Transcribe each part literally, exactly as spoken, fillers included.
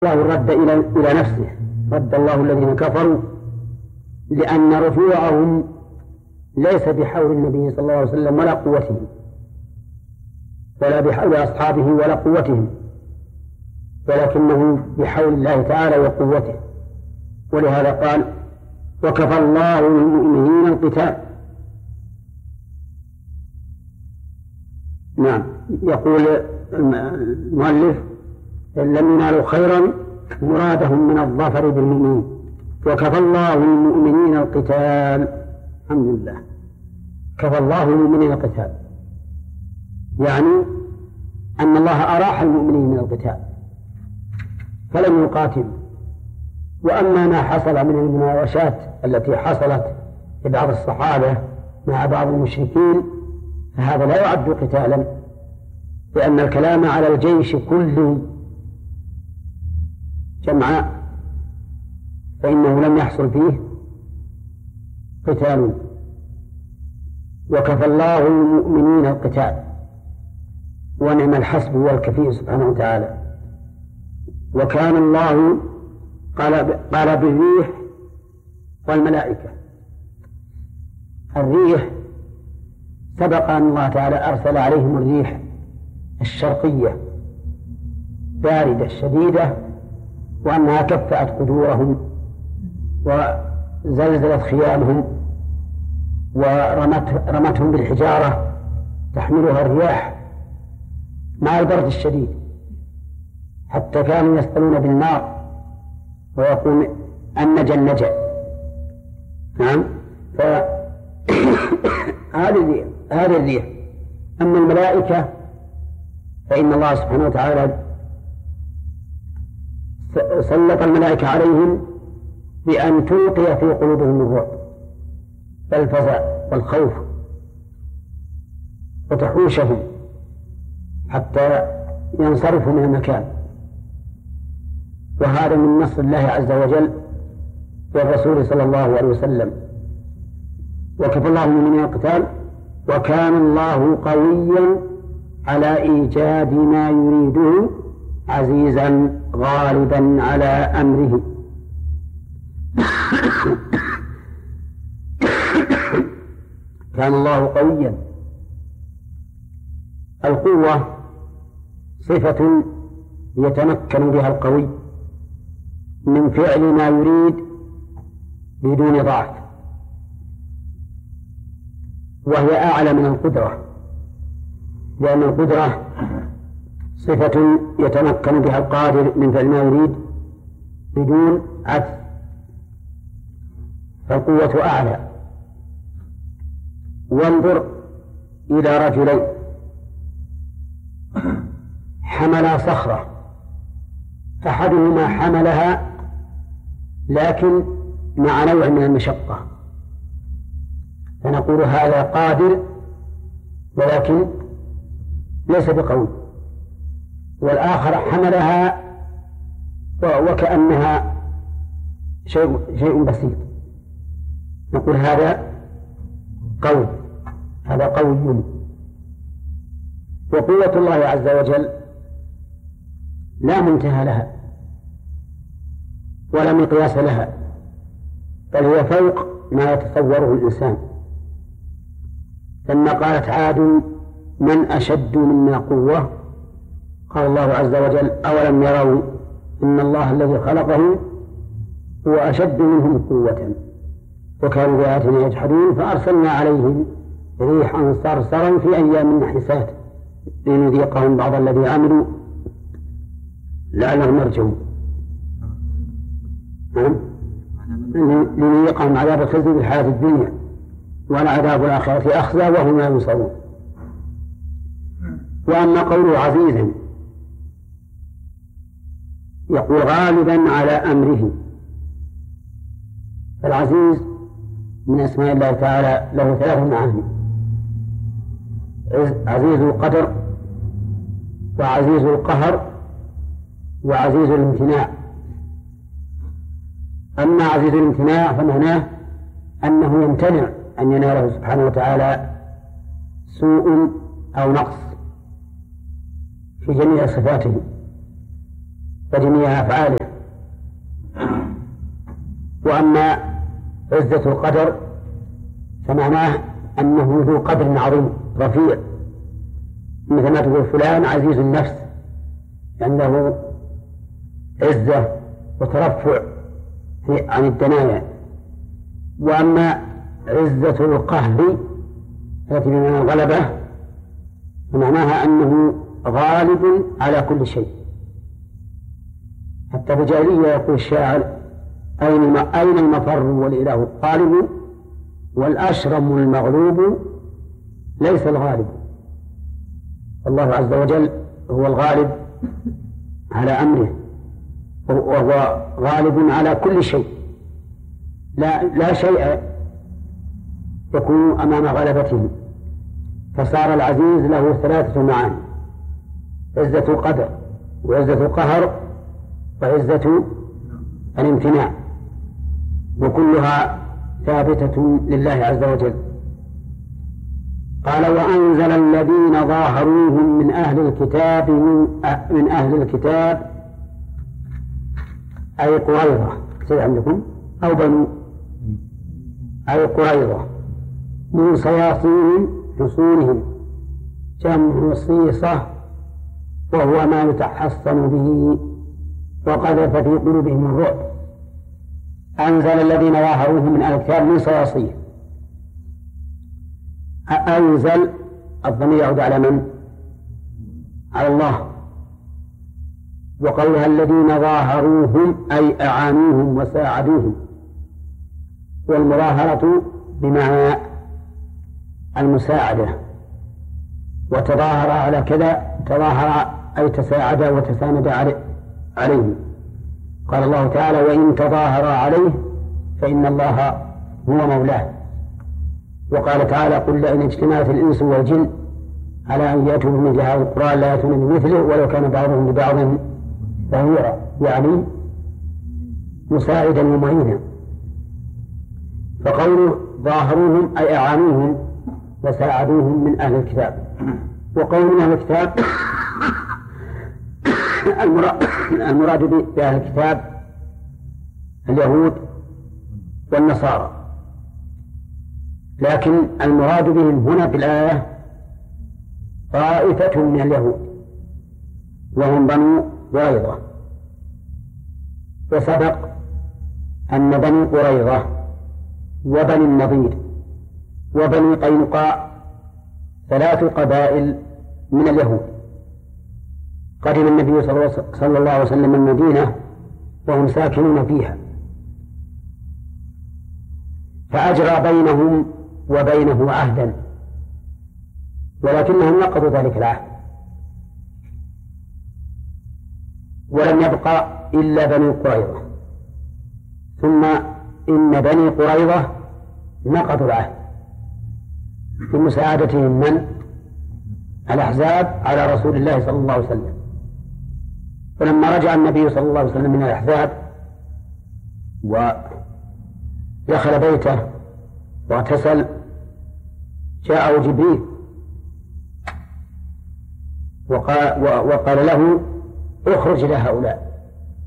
الله رد إلى إلى نفسه، رد الله الذين كفروا، لأن رجوعهم ليس بحول النبي صلى الله عليه وسلم ولا قوته، ولا بحول أصحابه ولا قوتهم، ولكنه بحول الله تعالى وقوته. ولهذا قال: وكفى الله المؤمنين القتال. نعم، يقول المؤلف: لم ينالوا خيرا مرادهم من الظفر بالمؤمنين، وكفى الله المؤمنين القتال. الحمد لله، كفى الله المؤمنين القتال، يعني أن الله أراح المؤمنين من القتال فلم يقاتلوا. وأما ما حصل من المناوشات التي حصلت لبعض الصحابة مع بعض المشركين فهذا لا يعد قتالا، لأن الكلام على الجيش كله جمعاء، فإنه لم يحصل فيه قتال. وكفى الله المؤمنين القتال، ونعم الحسب والكفيل سبحانه وتعالى. وكان الله قال قال بالريح والملائكة. الريح سبق أن الله تعالى أرسل عليهم الريح الشرقية باردة شديدة، وأنها كفأت قدورهم وزلزلت خيامهم ورمتهم بالحجارة تحملها الرياح مع البرد الشديد، حتى كانوا يسألون بالنار ويقول النجا النجا. نعم، فهذه هذه الريح. أما الملائكة فإن الله سبحانه وتعالى سلط الملائكة عليهم بأن تلقي في قلوبهم الرعب والفزع والخوف وتحوشهم حتى ينصرفوا من المكان. وهذا من نصر الله عز وجل والرسول صلى الله عليه وسلم. وكفى الله المؤمنين القتال، وكان الله قويا على إيجاد ما يريده عزيزا غالبا على أمره. كان الله قويا. القوة صفة يتمكن بها القوي من فعل ما يريد بدون ضعف، وهي أعلى من القدرة، لأن القدرة صفة يتمكن بها القادر من فعل ما يريد بدون عجز، فالقوة أعلى. وانظر إلى رجلين حملا صخرة، أحدهما حملها لكن مع نوع من المشقة، فنقول هذا قادر ولكن ليس بقوي، والآخر حملها وكأنها شيء, شيء بسيط، نقول هذا قوي، هذا قوي. وقوة الله عز وجل لا منتهى لها ولا مقياس لها، بل هو فوق ما يتصوره الإنسان. لما قالت عاد من أشد منا قوة، قال الله عز وجل: أولم يروا إن الله الذي خلقهم هو أشد منهم قوة وكانوا بآياتنا يجحدون فأرسلنا عليهم ريحا صرصرا في أيام نحسات لنذيقهم بعض الذي عملوا لعلهم يرجعون. لنذيقهم عذاب الخزي في الحياة الدنيا ولعذاب الآخرة أخزى وهم لا ينصرون. وأما قوله عزيزا، يقول غالبا على أمره. العزيز من أسماء الله تعالى له ثلاث معاني: عزيز القدر، وعزيز القهر، وعزيز الامتناع. أما عزيز الامتناع فمعناه أنه يمتنع أن يناله سبحانه وتعالى سوء أو نقص في جميع صفاته. وجميع أفعاله. وأما عزة القدر فمعناه أنه ذو قدر عظيم رفيع، مثل ما تقول فلان عزيز النفس، عنده عزة وترفع عن الدنايا. وأما عزة القهر التي بمعنى الغلبة فمعناها أنه غالب على كل شيء. حتى في الجاهلية يقول الشاعر: أين أين المفر والإله الغالب، والأشرم المغلوب ليس الغالب. الله عز وجل هو الغالب على أمره، وهو غالب على كل شيء، لا, لا شيء يكون أمام غلبته. فصار العزيز له ثلاثة معاني: عزة القدر، وعزة القهر، وعزة الامتناع، وكلها ثابتة لله عز وجل. قال: وأنزل الذين ظاهروهم من أهل الكتاب من أهل الكتاب أي قريظة عندكم أو بنو أي قريظة من صياصيهم حصونهم، جمع صيصة وهو ما يتحصن به، وقذف في قلوبهم الرعب. أنزل الذين ظاهروهم من أهل الكتاب من صياصيهم. أنزل الضمير يعود على من؟ على الله. وقولها الذين ظاهروهم أي أعانوهم وساعدوهم، والمظاهرة بمعنى المساعدة، وتظاهر على كذا، تظاهر أي تساعد وتساند عليه. قال الله تعالى: وإن تظاهر عليه فإن الله هو مولاه. وقال تعالى: قل لئن اجتمعت الإنس والجن على أن يأتوا بمثل هذا القرآن لا يأتون بمثله ولو كان بعضهم لبعض ظهيرا، يعني مساعدا ومعينا. فقوله ظاهروهم أي أعانوهم وساعدوهم من أهل الكتاب. وقول من أهل الكتاب المراد بأهل الكتاب اليهود والنصارى، لكن المراد بهم هنا في الآية طائفة من اليهود وهم بنو قريظة. وسبق أن بني قريظة وبني النضير وبني قينقاع ثلاث قبائل من اليهود. قدم النبي صلى الله عليه وسلم المدينة وهم ساكنون فيها، فأجرى بينهم وبينه عهدا، ولكنهم نقضوا ذلك العهد، ولم يبقى إلا بني قريظة. ثم إن بني قريظة نقضوا العهد بمساعدتهم من؟ الأحزاب على رسول الله صلى الله عليه وسلم. فلما رجع النبي صلى الله عليه وسلم من الأحزاب ودخل بيته واغتسل، جاءه جبريل وقال, وقال له: اخرج إلى هؤلاء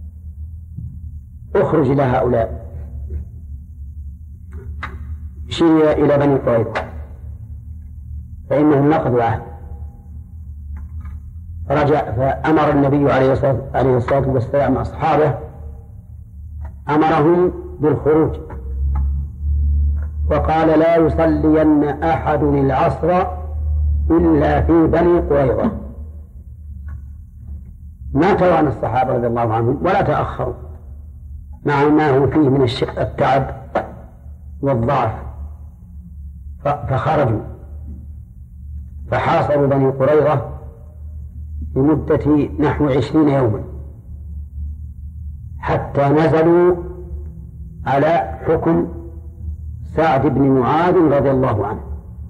اخرج إلى هؤلاء شيء إلى بني قريظة فإنهم نقضوا العهد. فرجع فأمر النبي عليه الصلاة والسلام أصحابه، أمرهم بالخروج، وقال: لا يصلين أحد العصر إلا في بني قريظة. ما توانى الصحابة رضي الله عنهم ولا تأخروا مع ما هو فيه من التعب والضعف، فخرجوا فحاصروا بني قريظة لمدة نحو عشرين يوما حتى نزلوا على حكم سعد بن معاذ رضي الله عنه.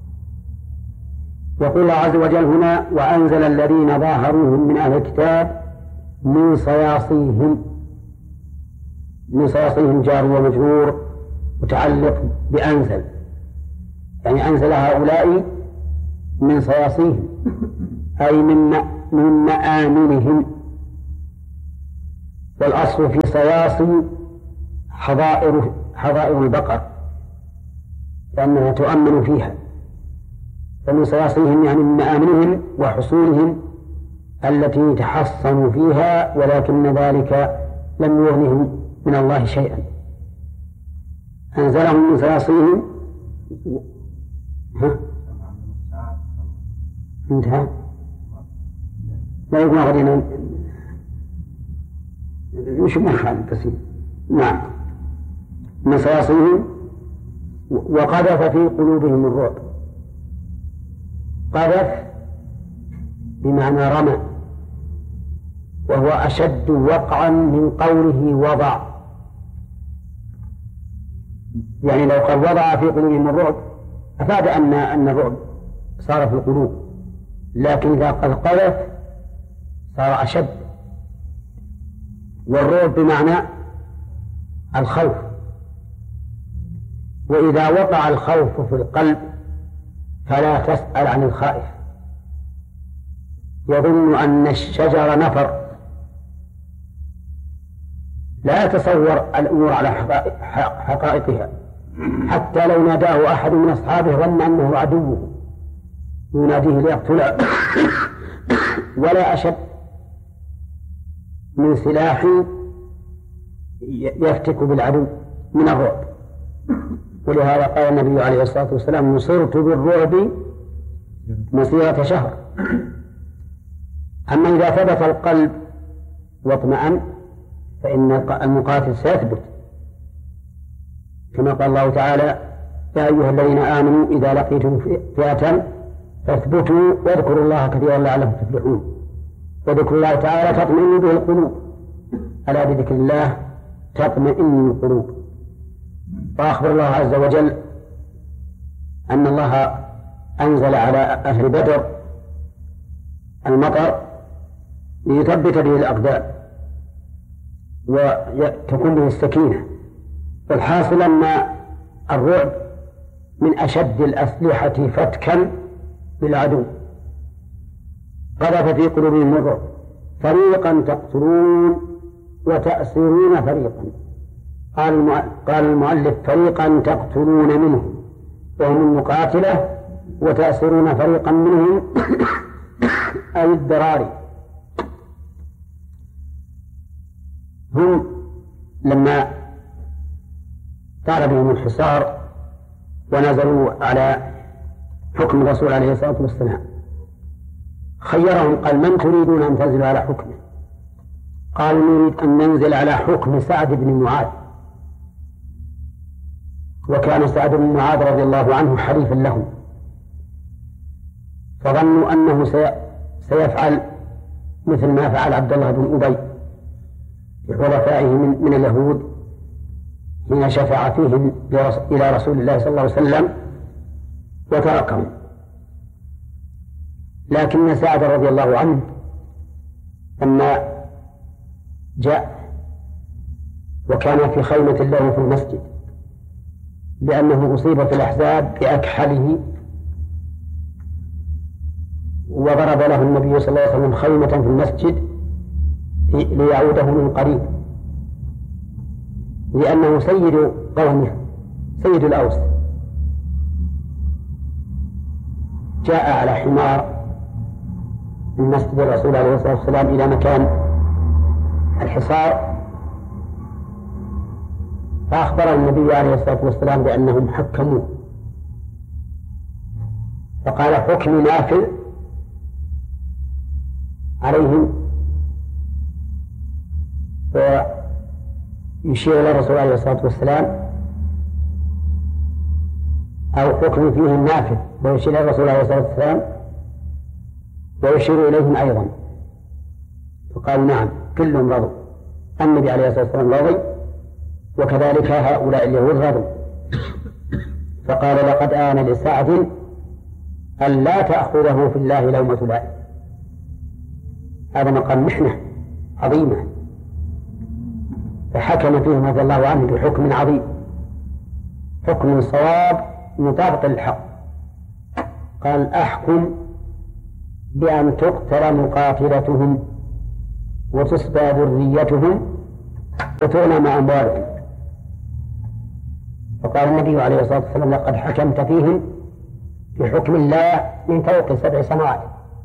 يقول الله عز وجل هنا: وأنزل الذين ظاهروهم من أهل الكتاب من صياصيهم. من صياصيهم جار ومجرور متعلق بأنزل، يعني أنزل هؤلاء من صياصيهم أي من من مآمنهم. والأصل في صياصي حظائر حظائر البقر لأنها تؤمن فيها، فمن صياصيهم يعني من مآمنهم وحصولهم التي يتحصن فيها، ولكن ذلك لم يغنهم من الله شيئا. أنزلهم من صياصيهم. ها؟ انتهى. لا يقول غدنا مش مخال كثير. نعم، من صياصيهم وقذف في قلوبهم الرعب. قذف بمعنى رمى، وهو أشد وقعا من قوله وضع، يعني لو قال وضع في قلوبهم الرعب أفاد أن أن الرعب صار في القلوب، لكن إذا قال قذف صار أشد، والرعب بمعنى الخوف. وإذا وقع الخوف في القلب فلا تسأل عن الخائف، يظن أن الشجر نفر، لا يتصور الأمور على حقائقها، حتى لو ناداه أحد من أصحابه ظن أنه عدوه يناديه ليقتله. ولا أشد من سلاح يفتك بالعدو من الرعب. ولهذا قال النبي عليه الصلاة والسلام: نصرت بالرعب مسيرة شهر. أما إذا ثبت القلب واطمأن فإن المقاتل سيثبت، كما قال الله تعالى: يا أيها الذين آمنوا إذا لقيتم فئة فاثبتوا واذكروا الله كثيرا لعلكم تفلحون. وذكر الله تعالى تطمئن به القلوب، ألا بذكر الله تطمئن القلوب. وأخبر الله عز وجل أن الله أنزل على أهل بدر المطر ليثبت به الأقدام وتكون به السكينة. والحاصل أن الرعب من أشد الأسلحة فتكا بالعدو. قذف في قلوبهم الرعب، فريقا تقتلون وتأسرون فريقا. قال المؤلف: فريقا تقتلون منهم وهم المقاتلة، وتأسرون فريقا منهم أي الذراري. هم لما طال بهم الحصار ونزلوا على حكم الرسول عليه الصلاة والسلام خيرهم، قال: من تريدون أن تنزلوا على حكمه؟ قالوا: نريد أن ننزل على حكم سعد بن معاذ. وكان سعد بن معاذ رضي الله عنه حليفا لهم، فظنوا أنه سيفعل مثل ما فعل عبد الله بن أبي بحلفائه من, من اليهود حين شفع فيهم إلى رسول الله صلى الله عليه وسلم وتركهم. لكن سعد رضي الله عنه لما جاء وكان في خيمة له في المسجد لأنه أصيب في الأحزاب بأكحله، وضرب له النبي صلى الله عليه وسلم خيمة في المسجد ليعوده من قريب، لأنه سيد قومه سيد الأوس. جاء على حمار من مسجد الرسول عليه الصلاة والسلام إلى مكان الحصار، فأخبر النبي عليه الصلاة والسلام بأنهم حكموه، فقال: حكم نافذ عليهم، ويشير إلى الرسول عليه الصلاة والسلام، أو حكم فيهم نافذ ويشير إلى الرسول عليه الصلاة والسلام ويشير إليهم أيضا. فقالوا: نعم، كلهم رضوا. النبي عليه الصلاة والسلام رضي، وكذلك هؤلاء اليهود رضوا. فقال: لقد آن لسعد أن لا تأخذه في الله لومة لائم. هذا مقام محنة عظيمة، فحكم فيهم رضي الله عنه بحكم عظيم، حكم صواب مطابق للحق. قال: أحكم بأن تقتل مقاتلتهم وتسبى ذريتهم تغنم أموالهم. فقال النبي عليه الصلاة والسلام لقد حكمت فيهم بحكم الله من فوق سبع سماوات.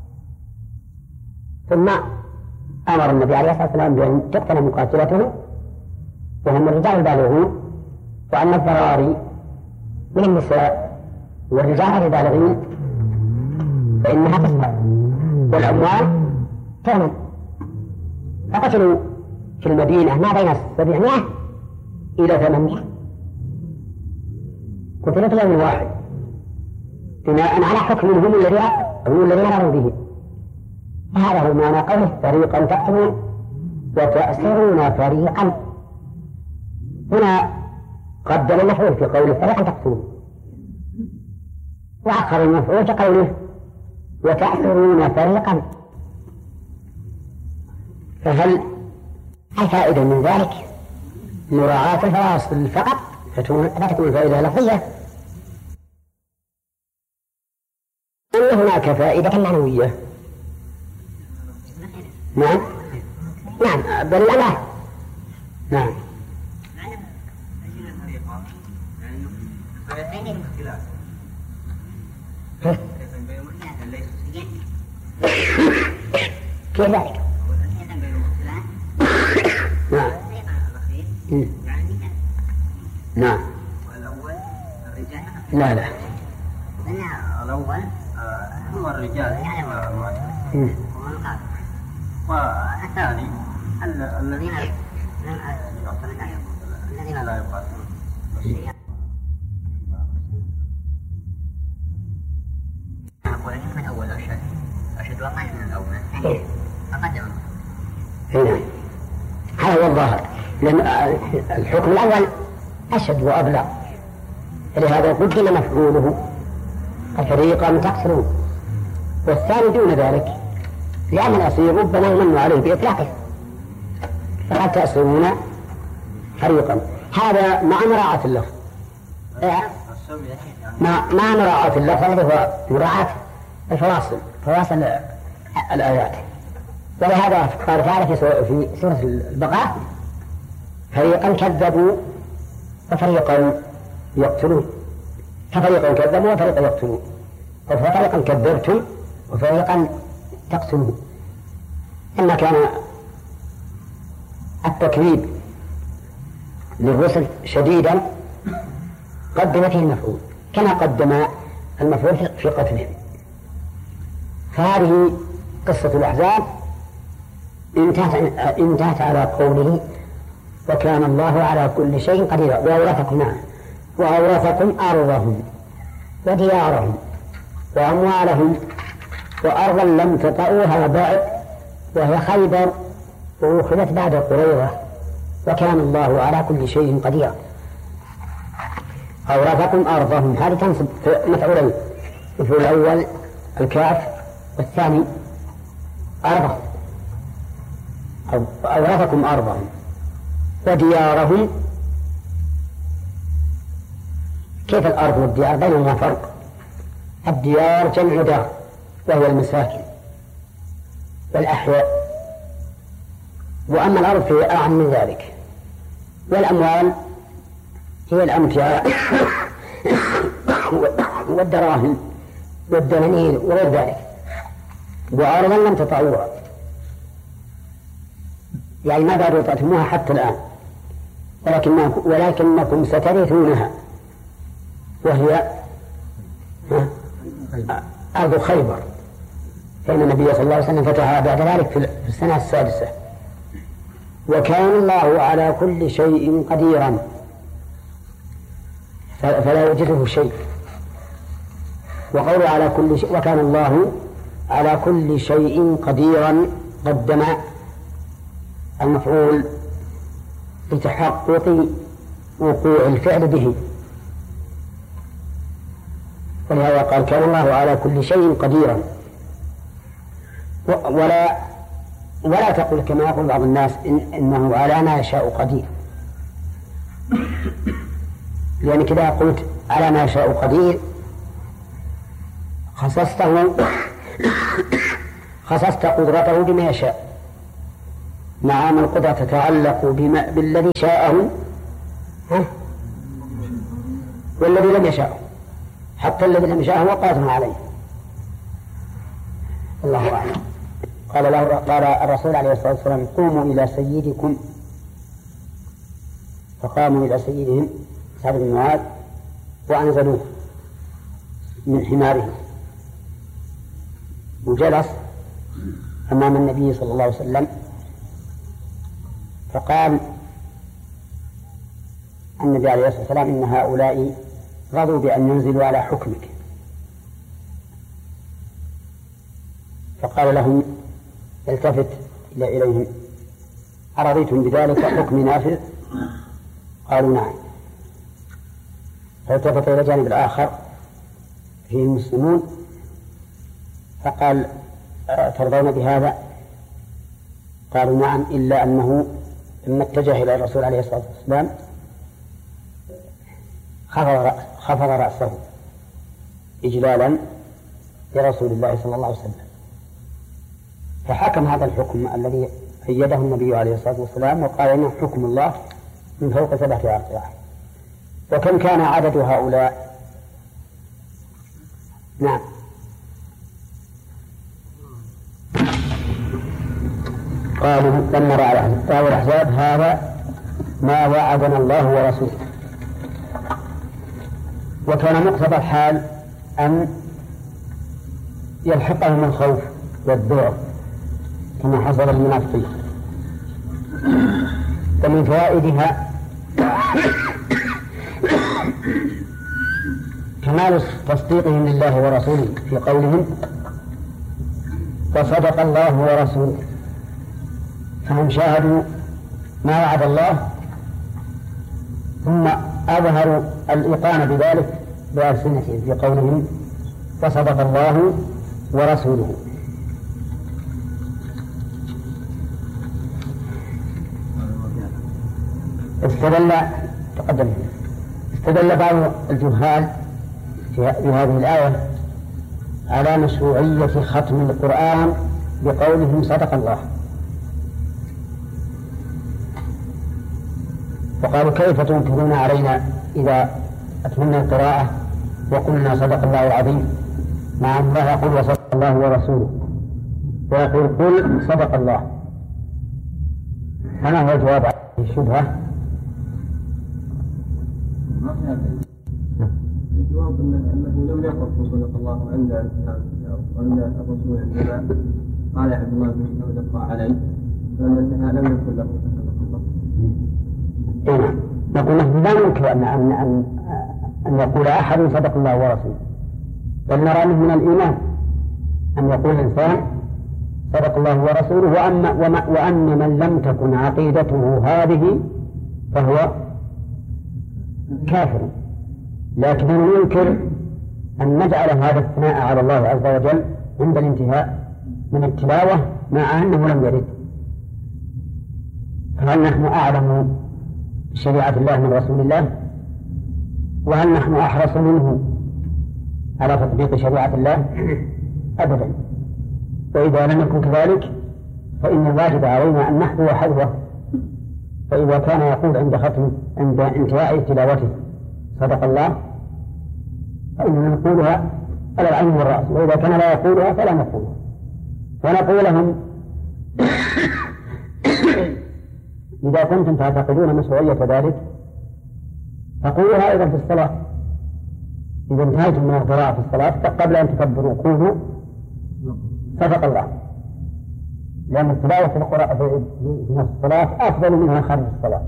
ثم أمر النبي عليه الصلاة والسلام بأن تقتل مقاتلته وهم الرجال البالغون، وأن الضراري من النساء والرجال البالغين فإنها تسقط والأموال تغنم. فقتلوا في المدينة ما بين سبعمائة إلى ثمانمائة، قتلوا في يوم واحد بناء على حكمهم الذي هم الذين رضوا به. هذا هو معنى قوله فريقا تقتلون وتأسرون فريقا. هنا قدم المفعول في قوله فريقا تقتلون، وأخر المفعول في قوله وتأسرون فريقا. فهل الفائدة من ذلك مراعاة الفواصل فقط لا تكون الفائدة لفظية، إن هناك فائدة معنوية؟ نعم نعم بل لا نعم كيف ذلك؟ نعم نعم الأول الرجال لا لا الأول هو الرجال والثاني الذين الذين لا يقاتلون. أقول من الأول أشهد أشهد وقع من الأول فقدم. نعم هذا هو الظاهر، لأن الحكم الأول أشد وأبلغ، فلهذا قدم مفعوله فريقا تقتلون، والثاني دون ذلك لأن الأسير ربما يمن عليه بإطلاقه فقد تأسرون فريقا. هذا مع مراعاة اللفظ، مع مع مراعاة اللفظ الذي هو مراعاة الفواصل فواصل الآيات. ولهذا قال تعالى في سورة البقرة فريقا كذبوا وفريقا يقتلون، ففريقا كذبوا وفريقا يقتلون، ففريقا كذبتم وفريقا تقتلون. إما كان التكذيب للرسل شديدا قدم فيه المفعول كما قدم المفعول في قتلهم. فهذه قصة الأحزاب انتهت, انتهت على قوله وكان الله على كل شيء قدير وأورثكم وأورثكم أرضهم وديارهم وأموالهم وأرضا لم تطئوها بعد وهي خيبر وأخذت بعد قريظة وكان الله على كل شيء قدير. أورثكم أرضهم هذه تنصب مفعولين، المفعول الأول الكاف والثاني أرضهم. أورثكم أرضهم وديارهم. كيف الأرض والديار بينهما فرق؟ الديار جمع دار وهي المساكن والأحياء، وأما الأرض فهي أعم من ذلك. والأموال هي الأمتعة والدراهم والدنانير وغير ذلك. وأرضا لم تطعوها يعني ما بعد وطأتموها حتى الآن، ولكن ولكنكم سترثونها وهي أرض خيبر، فإن النبي صلى الله عليه وسلم فتحها بعد ذلك في السنة السادسة. وكان الله على كل شيء قديرا فلا يوجده شيء. وقوله على كل شيء وكان الله على كل شيء قديرا قدم المفعول لتحقق وقوع الفعل به، ولهذا قال كان الله على كل شيء قديرا. ولا ولا تقل كما يقول بعض الناس إن إنه على ما يشاء قدير، لأن كذا قلت على ما يشاء قدير خصصته خصصت قدرته بما يشاء، مع أن القدرة تتعلق بما بالذي شاءه والذي لم يشاءه، حتى الذي لم يشاءه هو قادر عليه. الله أعلم. قال له قال الرسول عليه الصلاة والسلام: قوموا إلى سيدكم، فقاموا إلى سيدهم سعد بن معاذ وأنزلوه من حماره وجلس أمام النبي صلى الله عليه وسلم، فقال النبي عليه الصلاة والسلام: إن هؤلاء رضوا بأن ينزلوا على حكمك. فقال لهم التفت إلى إليهم: أرضيتم بذلك حكم نافذ؟ قالوا: نعم. فالتفت إلى الجانب الآخر فيه المسلمون فقال: ترضون بهذا؟ قالوا: نعم، إلا أنه لما اتجه إلى الرسول عليه الصلاة والسلام خفض رأسه إجلالا لرسول الله صلى الله عليه وسلم. فحكم هذا الحكم الذي أيده النبي عليه الصلاة والسلام وقال: إنه حكم الله من فوق سبعة أرض. وكم كان عدد هؤلاء؟ نعم. قالوا لما رأى الأحزاب: هذا ما وعدنا الله ورسوله. وكان مقتضى الحال أن يلحقهم الخوف والذعر كما حصل للمنافقين. ومن فوائدها كمال تصديقهم لله ورسوله في قولهم: وصدق الله ورسوله. فهم شاهدوا ما وعد الله ثم أظهروا الإيقان بذلك بألسنتهم في قولهم: وصدق الله ورسوله. استدل تقدم استدل بعض الجهال في هذه الآية على مشروعية ختم القرآن بقولهم: صدق الله. فقالوا: كيف تنكرون علينا إذا أتممنا القراءة وقلنا صدق الله العظيم، مع الله يقول: وصدق الله ورسوله، ويقول: قل صدق الله. فما هو الجواب على الشبهة؟ الجواب أنه لم يقل صدق الله عند عند الرسول عندما قال عبد الله بن مسعود اقرأ عليه، فإنها لم يقل له صدق الله. إيه، نقول نحن لا ننكر أن أن أن أن يقول أحد صدق الله ورسوله، بل نرى أنه من الإيمان أن يقول الإنسان صدق الله ورسوله، وأما وأن من لم تكن عقيدته هذه فهو كافر. لكننا ننكر أن نجعل هذا الثناء على الله عز وجل عند الانتهاء من التلاوة مع أنه لم يرد. فهل نحن أعلم بشريعة الله من رسول الله؟ وهل نحن أحرص منه على تطبيق شريعة الله؟ أبدا. وإذا لم يكن كذلك فإن الواجب علينا أن نحذو حذوه. فإذا كان يقول عند ختم عند انتهاء تلاوته صدق الله فإننا نقولها على العين والرأس، وإذا كان لا يقولها فلا نقولها. ونقول لهم: إذا كنتم تعتقدون مشروعية ذلك فقولوها أيضا في الصلاة. إذا انتهيتم من القراءة في الصلاة قبل أن تكبروا قولوا صدق الله، لأن التلاوة في القراءة في الصلاة أفضل منها خارج الصلاة.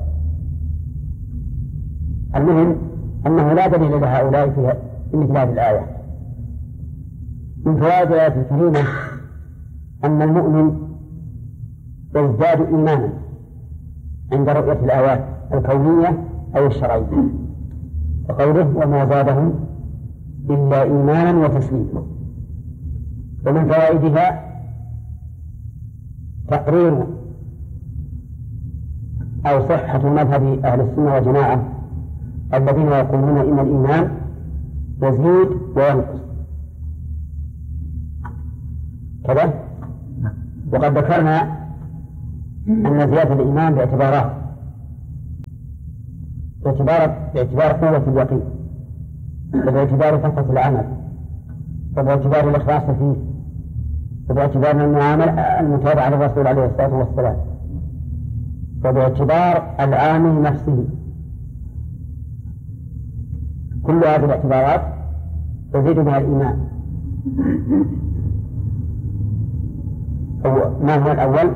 المهم أنه لا دليل لهؤلاء في مثل هذه الآية. من فوائد الآية الكريمة أن المؤمن يزداد إيمانا عند رؤية الآيات الكونية أو الشرعية، وقوله: وما زادهم إلا إيمانا وتسليما. ومن فوائدها تقرير أو صحة مذهب أهل السنة والجماعة الذين يقولون إن الإيمان يزيد وينقص كذا. وقد ذكرنا أن زيادة الإيمان باعتبارات، باعتبار باعتبار قوة اليقين، وباعتبار كثرة العمل، وباعتبار الإخلاص فيه، وباعتبار المعاملة المتابعة للرسول عليه الصلاة والسلام، وباعتبار العامل نفسه. كل هذه الاعتبارات يزيد بها الإيمان. ما هو الأول؟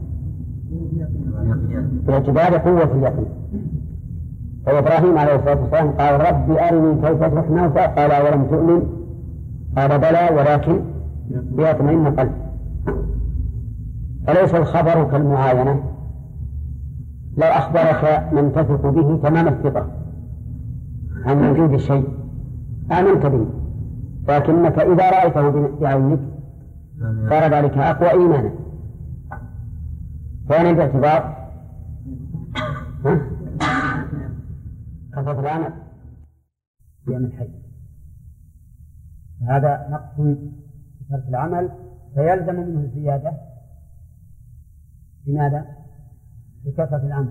باعتبار قوة اليقين. فإبراهيم عليه الصلاة والسلام قال رب أرني كيف تحيي الموتى قال ولم تؤمن قال بلى ولكن ليطمئن قلبي. فليس الخبر كالمعاينة. لو أخبرك من تثق به تمام الثقة عن وجود الشيء آمنت به، لكنك إذا رأيته بعينك صار ذلك أقوى إيمانا. ثانيا باعتبار كثرة العمل بأن الحي، هذا نقص في ترك العمل فيلزم منه الزيادة. لماذا؟ بكثرة العمل.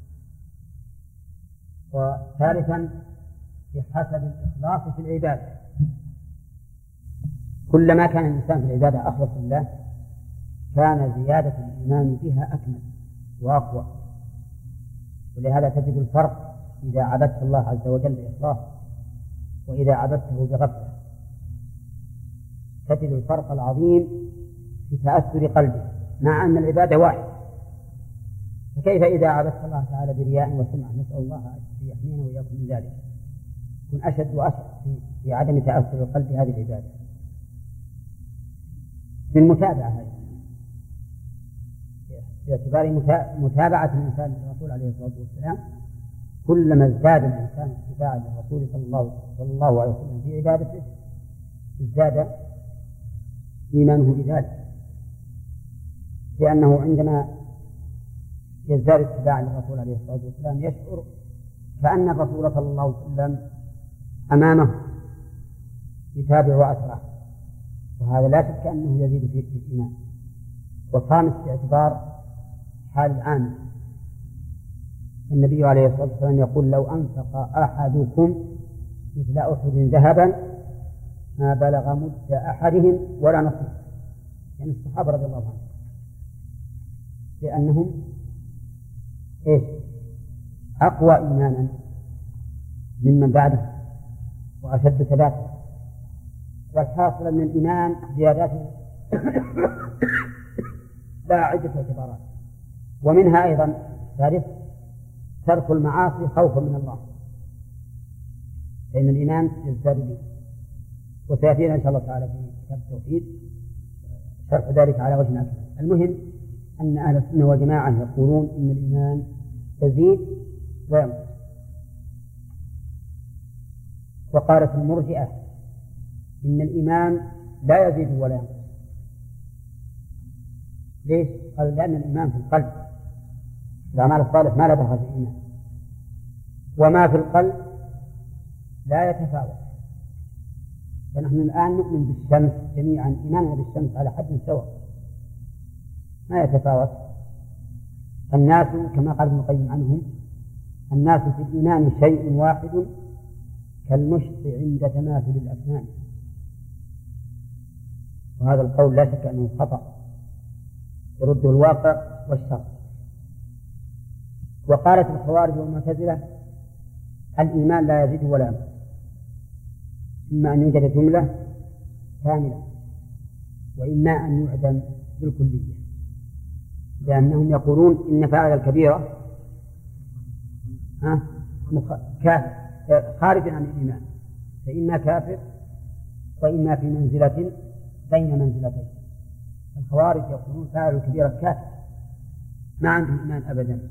وثالثا بحسب الإخلاص في العبادة، كلما كان الإنسان في العبادة أخلص لله كان زيادة الإيمان بها أكمل وأقوى. ولهذا تجد الفرق إذا عبدت الله عز وجل بإخلاص وإذا عبدته بغفلة، تجد الفرق العظيم في تأثر قلبه مع أن العبادة واحد. فكيف إذا عبدت الله تعالى برياء وسمع؟ نسأل الله أن يحمينا وإياكم من ذلك. كن أشد وأشد في عدم تأثر القلب بهذه العبادة من متابعة هذه، باعتبار متابعة الإنسان للرسول عليه الصلاة والسلام. كلما ازداد الإنسان اتباعا للرسول صلى الله, صلى الله عليه وسلم في عبادته ازداد إيمانه بذلك، لأنه عندما يزداد اتباعا للرسول عليه الصلاة والسلام يشعر كأن الرسول صلى الله عليه وسلم أمامه يتابع أثره، وهذا لا شك أنه يزيد في الإيمان. والخامس باعتبار حال العامل. النبي عليه الصلاة والسلام يقول لو أنفق أحدكم مثل أحد ذهبا ما بلغ مد أحدهم ولا نصيب، يعني الصحابة رضي الله عنهم، لأنهم إيش؟ أقوى إيمانا ممن بعده وأشد ثباتا. والحاصل من الإيمان زيادته لا عدة اعتبارات، ومنها أيضا ثالث ترك المعاصي خوفا من الله، فإن الإيمان يزداد به. وسيأتينا إن شاء الله تعالى في كتاب التوحيد شرح ذلك على وجه أكمل. المهم أن أهل السنة والجماعة يقولون إن الإيمان يزيد وينقص. وقالت المرجئة إن الإيمان لا يزيد ولا ينقص. ليش؟ قال لأن الإيمان في القلب، الأعمال الصالحة ما لا دخل في الإيمان، وما في القلب لا يتفاوت. فنحن الآن نؤمن بالشمس جميعا، إيماننا بالشمس على حد سواء ما يتفاوت. الناس كما قال ابن القيم عنهم الناس في الإيمان شيء واحد كالمشط عند تماثل الأسنان. وهذا القول لا شك أنه خطأ يرده الواقع والشرع. وقالت الخوارج والمعتزلة الإيمان لا يزيد ولا ينقص، إما أن يوجد جملة كاملة وإما أن يعدم بالكلية، لأنهم يقولون إن فاعل الكبيرة كافر خارج عن الإيمان، فإما كافر وإما في منزلة بين منزلتين. الخوارج يقولون فاعل الكبيرة كافر ما عنده إيمان أبدا،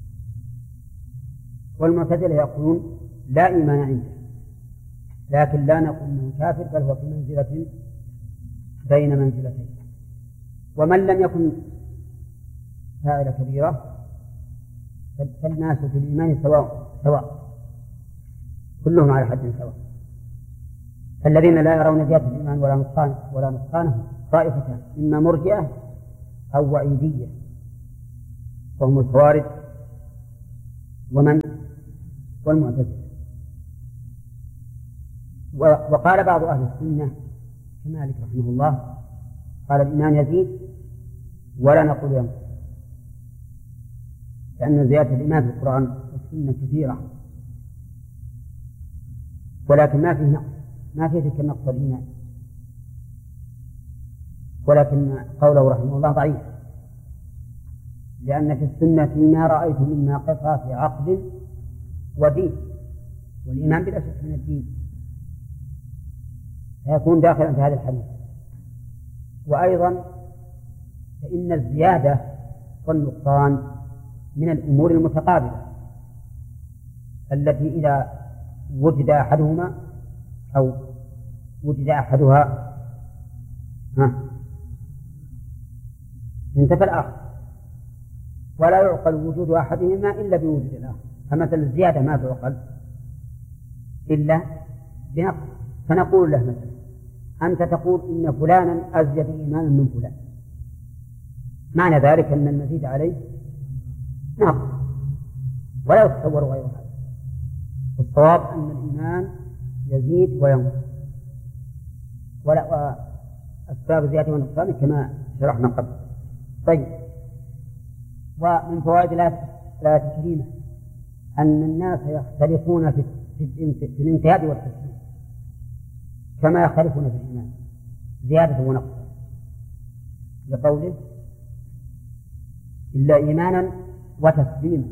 والمعتزلة يقولون لا إيمان عنده، لكن لا نقول أنه كافر بل هو في منزلة بين منزلتين. ومن لم يكن فاعل كبيرة فالناس في الإيمان سواء سواء كلهم على حد سواء. الذين لا يرون زيادة الإيمان ولا نقصان ولا نقصانه طائفتان، إما مرجئة أو وعيدية. وهم الخوارج ومن والمعتزلة. وقال بعض أهل السنة كمالك رحمه الله قال الإيمان يزيد ولا نقول ينقص، لأن زيادة الإيمان في القرآن والسنة كثيرة، ولكن ما فيه نقص، ما فيه ذكر نقص الإيمان، ولكن قوله رحمه الله ضعيف، لأن في السنة ما رأيت من ناقصات عقل ودين، والإيمان بلا شك من الدين، فيكون داخلا في هذا الحديث. وأيضا فإن الزيادة والنقصان من الأمور المتقابلة التي إذا وجد أحدهما أو وجد أحدها ها انتفى الآخر، ولا يعقل وجود أحدهما إلا بوجود الآخر. فمثل الزيادة ما تعقل إلا بنقص، فنقول له مثلا أنت تقول إن فلانا أزيد إيمانا من فلان، معنى ذلك أن المزيد عليه نقص ولا يتصور غير هذا. الصواب أن الإيمان يزيد وينقص، ولا أسباب زيادة والنقصان كما شرحنا قبل. طيب، ومن فوائد الآية الكريمة أن الناس يختلفون في في الانقياد والتسليم كما يختلفون في الإيمان زيادة ونقص، لقوله إلا إيمانا وتسليما،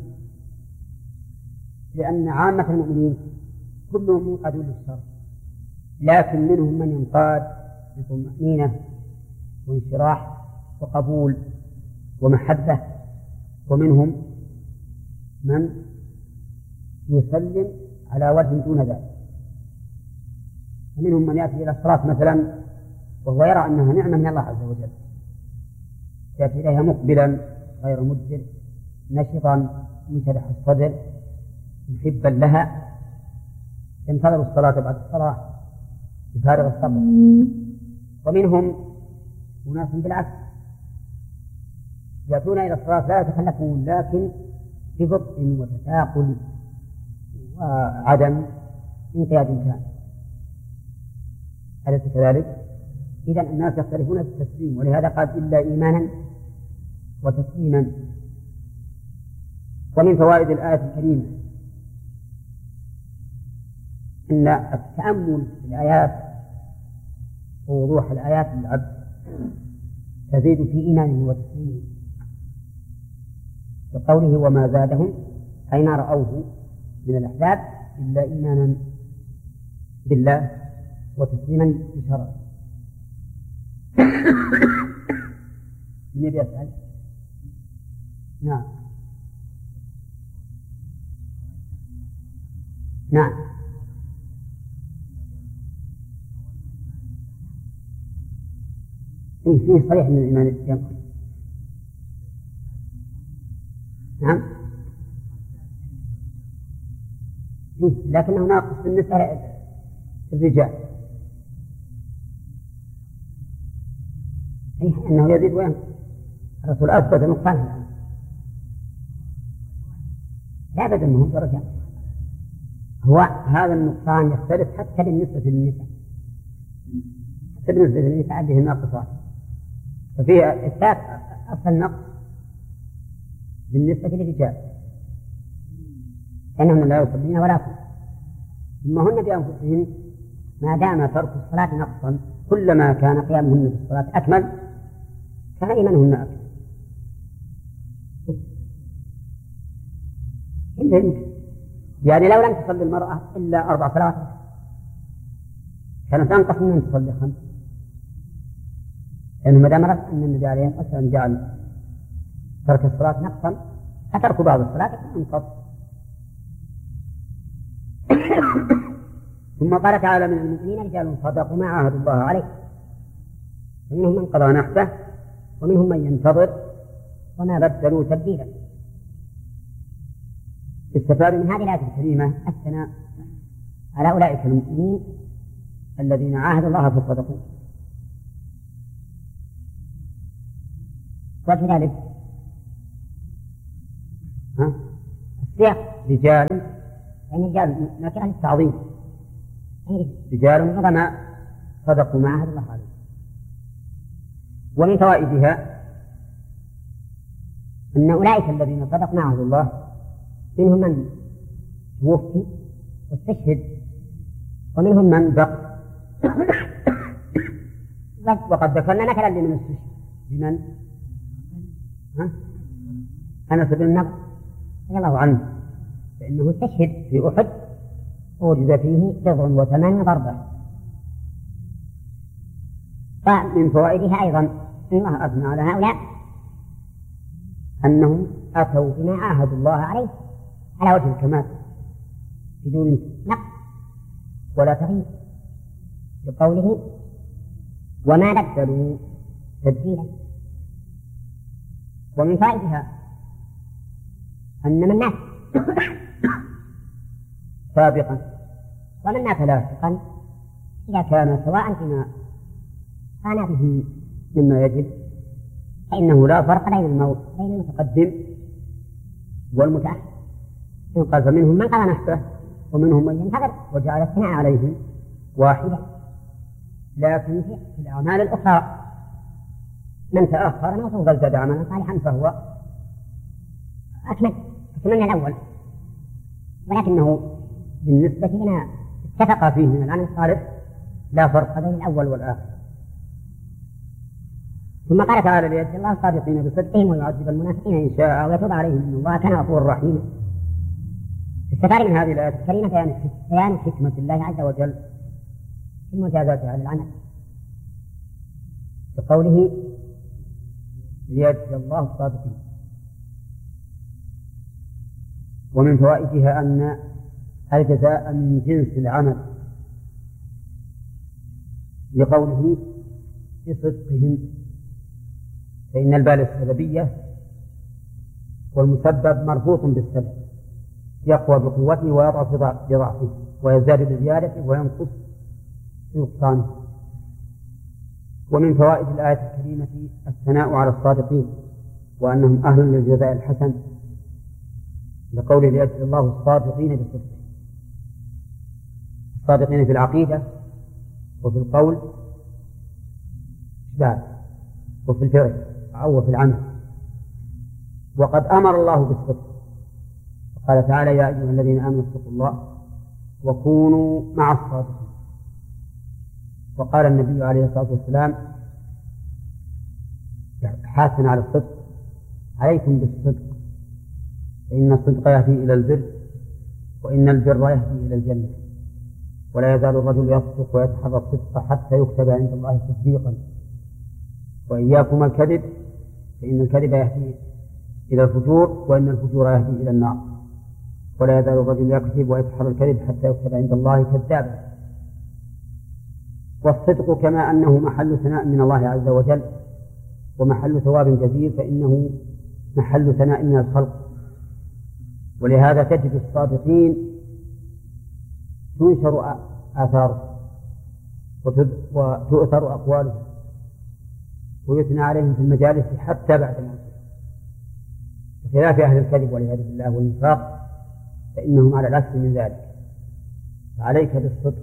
لأن عامة المؤمنين كلهم منقادون للشر، لكن منهم من ينقاد بطمأنينة وانشراح وقبول ومحبة، ومنهم من يسلم على وجه دون ذلك، ومنهم من يأتي إلى الصلاة مثلا وهو يرى أنها نعمة من الله عز وجل، يأتي إليها مقبلا غير مدبر نشطا منشرح الصدر محبا لها، ينتظر الصلاة بعد الصلاة بفارغ الصبر. ومنهم أناس بالعكس يأتون إلى الصلاة لا يتخلفون، لكن ببطء وتثاقل وعدم انقياد كامل. أليس كذلك؟ إذن الناس يختلفون في التسليم، ولهذا قال إلا إيمانا وتسليما. ومن فوائد الآية الكريمة أن التأمل في الآيات ووضوح الآيات للعبد تزيد في إيمانه وتسليمه، بقوله وما زادهم أي ما رأوه من الأحداث إلا إيمانا بالله وتسليما بشرعه. من يبي يسأل؟ نعم نعم إيه فيه صريح من الإيمان ينقص. نعم إيه لكنه ناقص بالنسبة للرجال، إيه أنه يزيد وينقص. الرسول أثبت نقصانه، لا بد أنه درجات. هو هذا النقصان يختلف حتى بالنسبة للنساء، حتى بالنسبة للنساء عندهم ناقصات، ففيه إثبات أصل النقص بالنسبة للرجال أنهم لا يصلين ولا يصلون، ثم هن بأنفسهم ما دام ترك الصلاة نقصا كلما كان قيامهن بالصلاة أكمل كان إيمانهن أكمل. يعني لو لم تصلي المرأة إلا أربع صلوات كانت أنقص من أن تصلي خمس، لأنه ما دام رأت أن النبي عليه الصلاة والسلام جعل ترك الصلاة نقصا فترك بعض الصلاة أنقص. ثم قال تعالى من المؤمنين رجال صدقوا ما عاهدوا الله عليه، ومنهم من قضى نحبه ومنهم من ينتظر وما بدلوا تبديلا. استفاد من هذه الآية الكريمة الثناء على أولئك المؤمنين الذين عاهدوا الله فصدقوا. وكذلك رجال يعني رجال نكرة للتعظيم، رجال عظماء صدقوا ما عهد الله عليه. ومن فوائدها أن أولئك الذين صدقوا ما عهد الله منهم من توفي واستشهد، ومنهم من بقي. وقد ذكرنا نكلا لمن استشهد بمن؟ ها؟ أنس بن النضر رضي الله عنه، فإنه استشهد في أحد ووجد فيه بضع وثمانية ضربة. فمن فوائدها أيضا أن الله أثنى على هؤلاء أنهم أتوا بما عاهدوا الله عليه على وجه الكمال بدون نقص ولا تغيير، بقوله وما بدلوا تبديلا. ومن فائدها أن من مات سابقا ومن مات لاحقا إذا كان سواء فيما كان به مما يجب فإنه لا فرق بين الموت بين المتقدم والمتأخر. قال فمنهم من قضى نحبه ومنهم من ينتظر وجعل الثناء عليهم واحدة. لكن في الأعمال الأخرى من تأخر نوصف بل زاد عملا صالحا فهو أكمل أكمل من الأول، ولكنه بالنسبة لنا اتفق فيه من العمل الصالح لا فرق بين الأول والآخر. ثم قال تعالى ليجزي الله الصادقين بصدقهم ويعذب المنافقين إن شاء ويتوب عليهم إن الله كان غفورا رحيما. استفاد من هذه الآية الكريمة بيان حكمة الله عز وجل في المجازات على العمل بقوله ليجزي الله الصادقين. ومن فوائدها أن الجزاء من جنس العمل لقوله بصدقهم، فإن البال السببية والمسبب مربوط بالسبب يقوى بقوته ويضعف بضعفه ويزداد بزيادته وينقص بنقصانه. ومن فوائد الآية الكريمة الثناء على الصادقين وأنهم أهل للجزاء الحسن لقول ليجزي الله الصادقين بصدقه، الصادقين في العقيدة وفي القول وفي الفعل أو في العمل. وقد أمر الله بالصدق قال تعالى يا أيها الذين آمنوا اتقوا الله وكونوا مع الصادقين. وقال النبي عليه الصلاة والسلام حاثا على الصدق عليكم بالصدق فإن الصدق يهدي إلى البر وإن البر يهدي إلى الجنة ولا يزال الرجل يصدق ويتحرى الصدق حتى يكتب عند الله صديقا وإياكم الكذب فإن الكذب يهدي إلى الفجور وإن الفجور يهدي إلى النار ولا يزال الرجل يكذب ويتحرى الكذب حتى يكتب عند الله كذابا. والصدق كما أنه محل ثناء من الله عز وجل ومحل ثواب جزيل فإنه محل ثناء من الخلق، ولهذا تجد الصادقين تنشر آثاره وتؤثر أقوالهم ويثنى عليهم في المجالس حتى بعد موته، بخلاف أهل الكذب والعياذ بالله والنفاق فإنهم على العكس من ذلك. فعليك بالصدق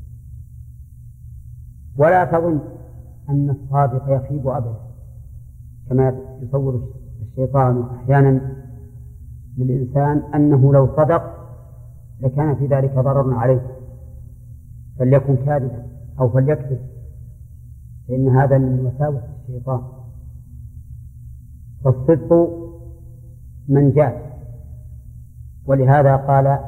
ولا تظن أن الصادق يخيب أبدا كما يصور الشيطان أحيانا للإنسان أنه لو صدق لكان في ذلك ضرر عليه فليكن كاذبا أو فليكذب، فإن هذا من وساوس الشيطان. فالصدق منجاة، ولهذا قال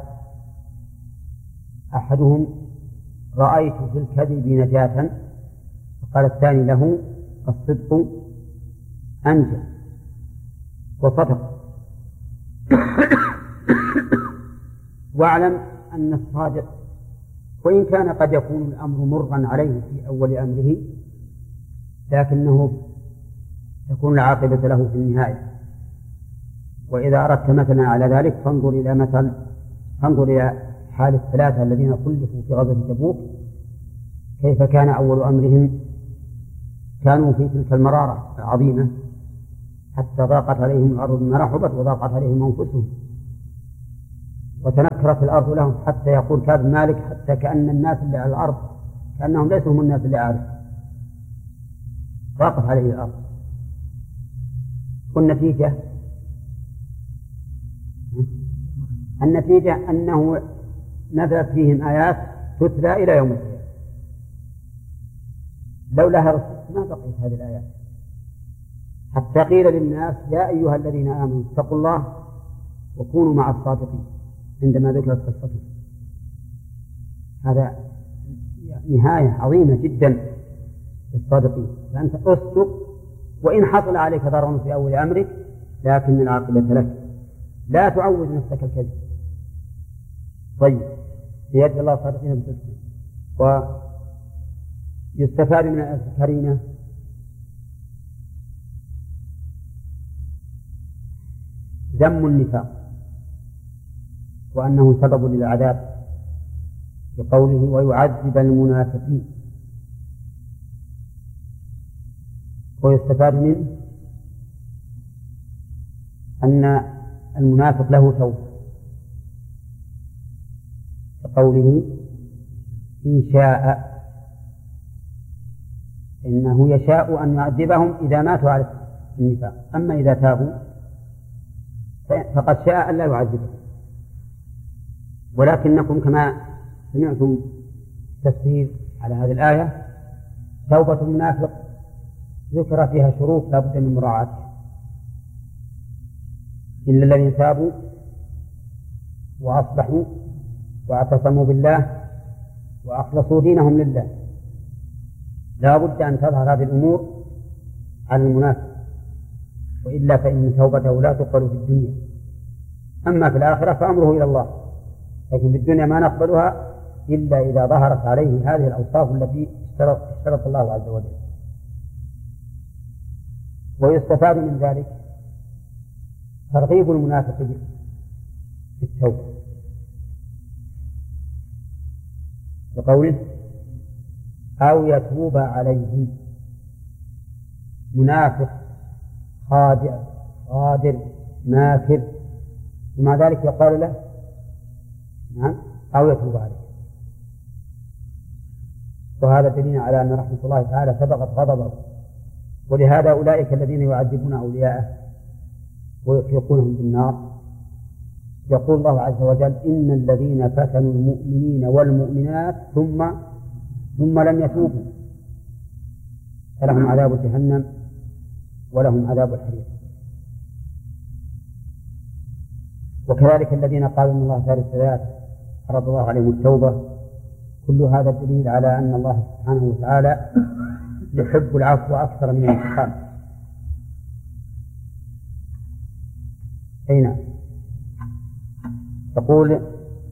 أحدهم رأيت في الكذب نجاة فقال الثاني له الصدق أنجى وصدق. واعلم أن الصادق وإن كان قد يكون الأمر مرا عليه في أول أمره لكنه تكون العاقبة له في النهاية. وإذا أردت مثلا على ذلك فانظر إلى مثل فانظر إلى حال الثلاثة الذين خلفوا في غزوة تبوك كيف كان أول أمرهم، كانوا في تلك المرارة العظيمة حتى ضاقت عليهم الأرض بما رحبت وضاقت عليهم أنفسهم وتنكرت الأرض لهم حتى يقول كعب مالك حتى كأن الناس اللي على الأرض كأنهم ليسوا هم الناس اللي عارف واقف عليه الأرض. والنتيجة النتيجة أنه نزلت فيهم آيات تتلى إلى يوم القيامة. لولا هذا ما بقيت هذه الآيات حتى قيل للناس يا أيها الذين آمنوا اتقوا الله وكونوا مع الصادقين عندما ذكرت قصته. هذا نهاية عظيمة جدا للصادقين، فأنت أصدق وإن حصل عليك ضرر في أول أمرك لكن العاقبة لك، لا تعود نفسك الكذب. طيب بيد الله الصادقين بصدقهم. ويستفاد من الآية الكريمة ذم النفاق وأنه سبب للعذاب بقوله ويعذب المنافقين. ويستفاد منه أن المنافق له توبة بقوله إن شاء إنه يشاء أن يعذبهم إذا ماتوا على النفاق، أما إذا تابوا فقد شاء أن لا يعذبهم. ولكنكم كما سمعتم تفسير على هذه الآية توبة المنافق ذكر فيها شروط لا بد من مراعاتها، إلا الذين تابوا وأصلحوا واعتصموا بالله وأخلصوا دينهم لله. لا بد أن تظهر هذه الأمور على المنافق، وإلا فإن توبته لا تقبل في الدنيا. أما في الآخرة فأمره إلى الله، لكن في الدنيا ما نقبلها إلا إذا ظهرت عليه هذه الأوصاف التي اشترط الله عز وجل. ويستفاد من ذلك ترغيب المنافق بالتوبة بقوله أو يتوب عليهم. منافق خادع غادر ماكر ومع ذلك يقال له نعم أو يتوب عليهم. وهذا دليل على أن رحمة الله تعالى سبقت غضبه، ولهذا أولئك الذين يعذبون أولياءه ويحرقونهم بالنار يقول الله عز وجل إن الذين فتنوا المؤمنين والمؤمنات ثم ثم لم يتوبوا فلهم عذاب جهنم ولهم عذاب الحريق. وكذلك الذين قالوا إن الله ثالث ثلاث فرض الله عليهم التوبة. كل هذا دليل على أن الله سبحانه وتعالى يحب العفو أكثر من الانتقام. أين تقول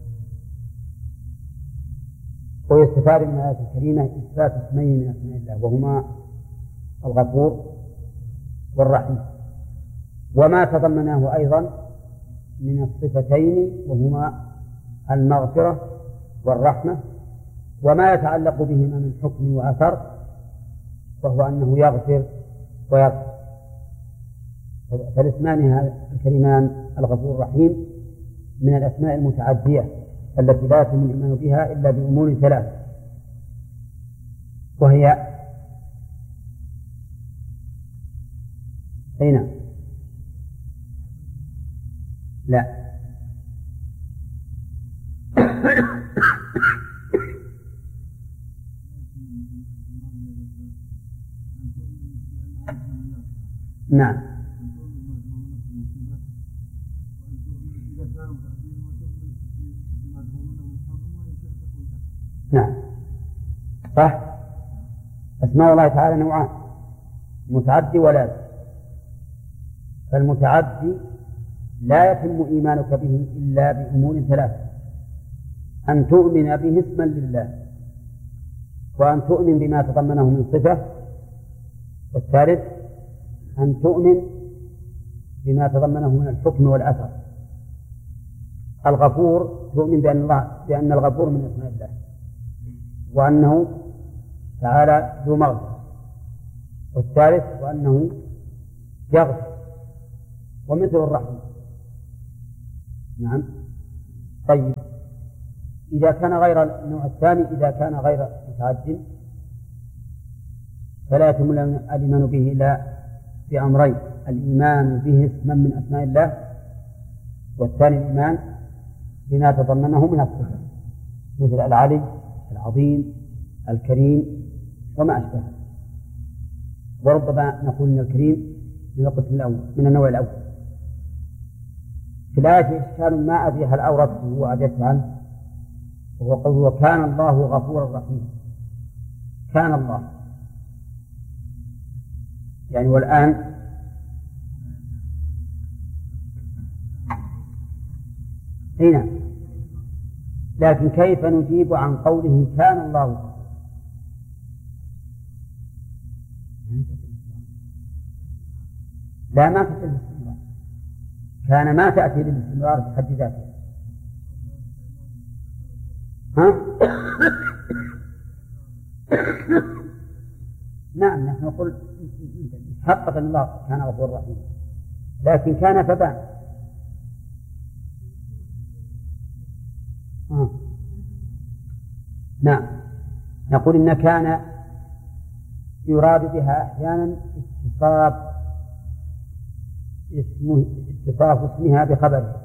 ويستفاد من الآية الكريمة إثبات اسمين من أسماء الله وهما الغفور والرحيم، وما تضمناه أيضا من الصفتين وهما المغفرة والرحمة، وما يتعلق بهما من حكم وأثر وهو أنه يغفر ويغفر. فالاسمان الكريمان الغفور الرحيم من الأسماء المتعدية التي لا يتم الإيمان بها إلا بأمور ثلاث، وهي أين؟ لا نعم نعم صح. أسماء الله تعالى نوعان متعدي ولازم. فالمتعدي لا يتم إيمانك به إلا بأمور ثلاثة: أن تؤمن به اسما لله، وأن تؤمن بما تضمنه من صفة، والثالث أن تؤمن بما تضمنه من الحكم والأثر. الغفور تؤمن بأن الله بأن الغفور من اسماء الله وأنه تعالى ذو مغفرة، والثالث وأنه يغفر. ومثل الرحمة نعم طيب إذا كان غير النوع الثاني إذا كان غير متعد فلا يتم الإيمان به إلا بأمرين: الإيمان به اسما من أسماء الله، والثاني الإيمان بما تضمنه من الصفات مثل العلي، العظيم، الكريم وما أشبهه. وربما نقول إن الكريم من القسم الأول من النوع الأول. في الآية إشكال ما أدري هل أوردته وأجبت عنه، وهو قوله وكان الله غفورا رحيما. كان الله يعني والآن هنا، لكن كيف نجيب عن قوله كان الله؟ لا، ما تأتي للاستمرار. كان ما تأتي للاستمرار بحد ذاته. ها؟ نعم، نحن نقول حقق الله كان غفور رحيم، لكن كان فبان. آه. نعم، نقول إن كان يراد بها أحيانا اتصاف اسمه اتصاف اسمها بخبره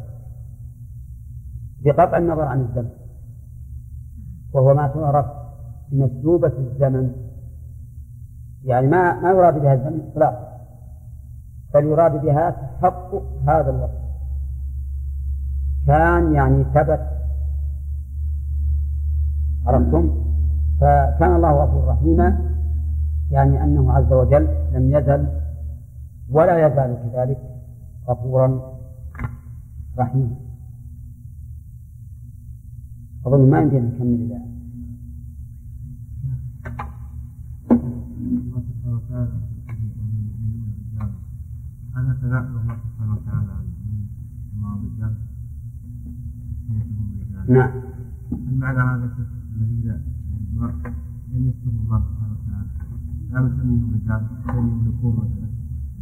بقطع النظر عن الزمن، وهو ما تعرف بمسلوبة الزمن، يعني ما ما يراد بها الزمن إطلاقا، بل يراد بها تحقق هذا الوقت. كان يعني ثبت، عرفتم؟ فكان الله غفور رحيما يعني أنه عز وجل لم يزل ولا يزال كذلك غفورا رحيما. أظن ما يمكن نكمل إلى هذا ثناء الله سبحانه وتعالى مع الرجال. نعم. المعنى هذا الذي لا لم يكتب الله سبحانه وتعالى لا نسميه الرجال لم يملكوه مثلا.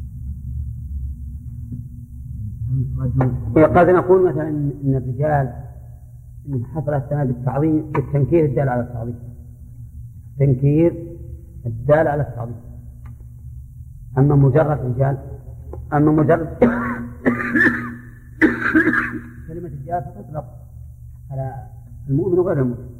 قد نقول مثلا ان الرجال ان حصل الثناء بالتعظيم بالتنكير الدال على التعظيم، تنكير الدال على التعظيم. اما مجرد رجال اما مجرد كلمه الرجال فتطلق على المؤمن وغير المؤمن.